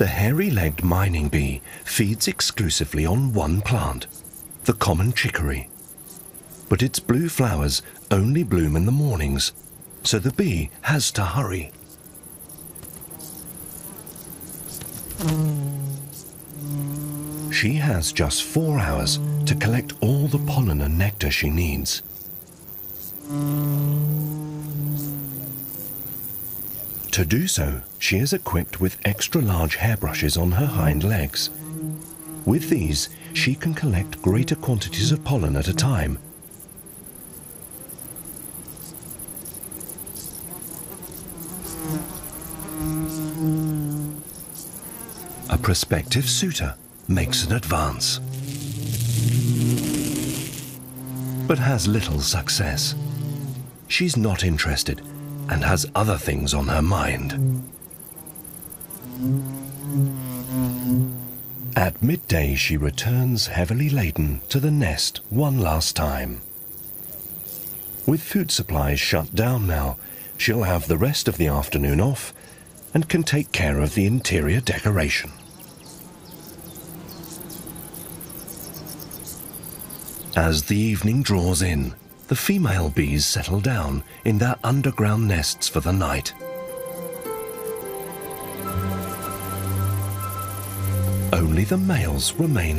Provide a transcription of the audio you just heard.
The hairy-legged mining bee feeds exclusively on one plant, the common chicory. But its blue flowers only bloom in the mornings, so the bee has to hurry. She has just 4 hours to collect all the pollen and nectar she needs. To do so, she is equipped with extra-large hairbrushes on her hind legs. With these, she can collect greater quantities of pollen at a time. A prospective suitor makes an advance, but has little success. She's not interested and has other things on her mind. At midday, she returns heavily laden to the nest one last time. With food supplies shut down now, she'll have the rest of the afternoon off and can take care of the interior decoration. As the evening draws in, the female bees settle down in their underground nests for the night. Only the males remain